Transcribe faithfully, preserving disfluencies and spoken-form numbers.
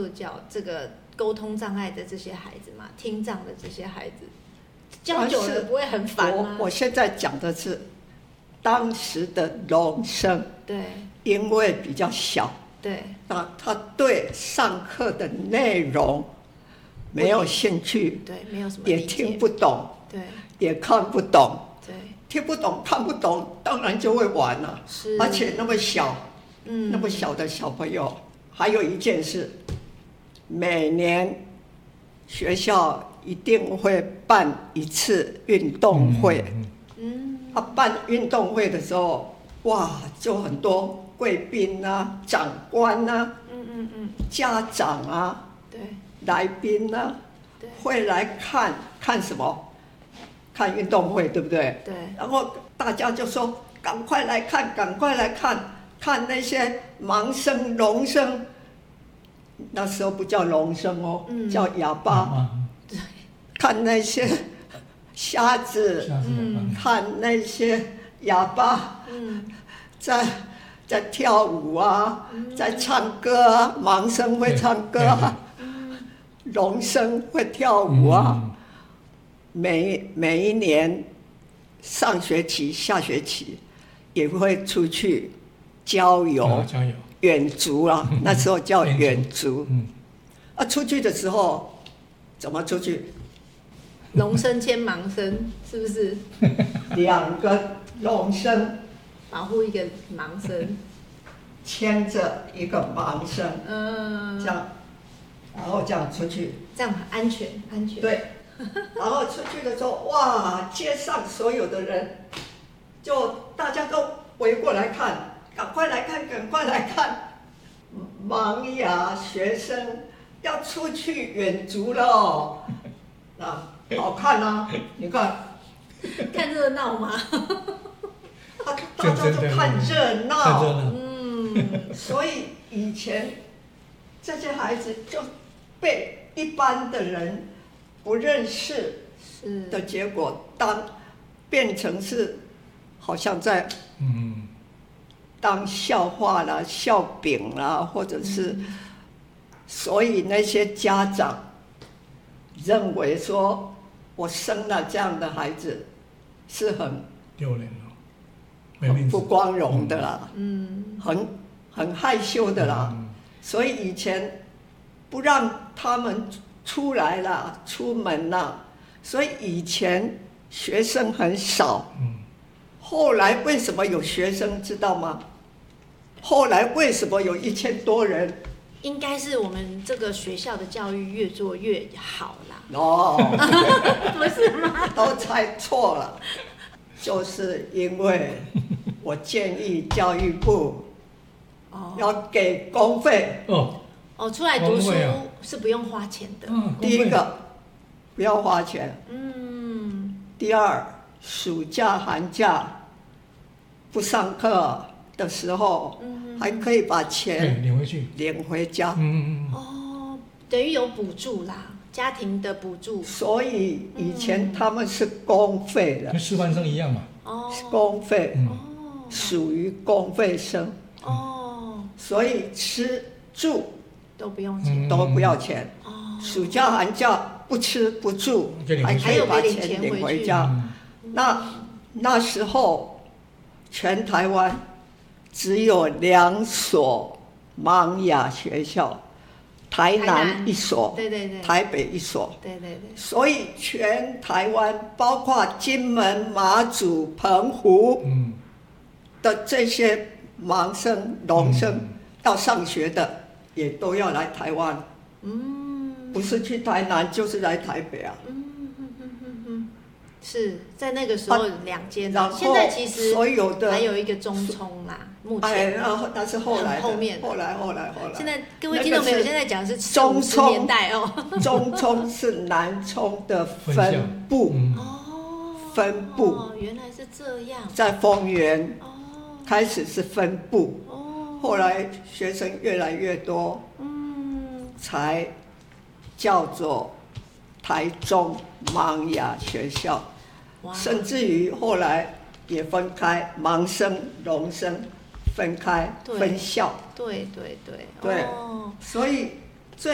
特教这个沟通障碍的这些孩子嘛，听障的这些孩子，教久了不会很烦吗？ 我我现在讲的是当时的聋生， 对， 因为比较小， 对， 那他对上课的内容没有兴趣， 对，没有什么也听不懂， 对， 也看不懂， 对， 听不懂看不懂，当然就会玩了， 是， 而且那么小， 嗯， 那么小的小朋友，还有一件事，每年学校一定会办一次运动会， 嗯， 他办运动会的时候，哇，就很多贵宾啊、长官啊、 嗯嗯嗯， 家长啊、 对， 来宾啊， 对， 会来看看什么？看运动会，对不对？ 对。 然后大家就说：“赶快来看，赶快来看，看那些盲生、聋生。那时候不叫聋生哦， 嗯、 叫哑巴。 对， 看那些瞎子， 嗯， 看那些哑巴， 嗯， 在在跳舞啊， 嗯、 在唱歌啊，盲生会唱歌啊，聋生会跳舞啊。嗯”每每一年上学期、下学期也会出去郊游、 啊、郊游远足啊，那时候叫远足。嗯，啊，出去的时候怎么出去？ 聋生牵盲生，是不是？ 两个聋生保护一个盲生， 牵着一个盲生， 嗯， 这样，然后这样出去， 这样很安全，安全。 对。然后出去的时候，哇，街上所有的人，就大家都围过来看，赶快来看，赶快来看，盲哑学生要出去远足了，啊，好看啊！你看， 看热闹吗？ 大家就看热闹，嗯，所以以前这些孩子就被一般的人不认识的结果，当变成是好像在当笑话啦、笑柄啦，或者是，所以那些家长认为说，我生了这样的孩子是很丢人哦， 很不光荣的啦，嗯，很很害羞的啦，嗯、所以以前不让他们出来了，出门了，所以以前学生很少。嗯，后来为什么有学生知道吗？后来为什么有一千多人？ 应该是我们这个学校的教育越做越好啦。 哦， 不是吗？ 都猜错了，就是因为我建议教育部要给公费。 哦。 哦，出来读书是不用花钱的。 嗯、 第一个不要花钱。 嗯。 第二，暑假寒假不上课的时候，嗯、还可以把钱领回去， 领回家。 嗯嗯嗯。 哦，等于有补助啦，家庭的补助。 所以以前他们是公费的， 跟师范生一样嘛。 哦。公费。 哦。 属于公费生。 哦。 所以吃住。 都不用钱， 都不要钱。 哦， 暑假寒假不吃不住， 还可以把钱领回家。那那时候，全台湾只有两所盲哑学校，台南一所， 对对对， 台北一所， 对对对。 所以全台湾，包括金门、马祖、澎湖的这些盲生、聋生要上学的。也都要来台湾，嗯，不是去台南就是来台北啊。 嗯嗯嗯嗯嗯，是在那个时候两间， 然后现在其实所有的还有一个中冲啦，目前。 哎，然后那是后来后面， 后来后来后来。 现在各位听众朋友，现在讲的是中冲年代哦。 中冲是南冲的分部， 哦， 分部。 哦，原来是这样。 在丰原，哦，开始是分部。后来学生越来越多，嗯，才叫做台中盲哑学校，甚至于后来也分开，盲生、聋生分开分校。 对对对对，哦、所以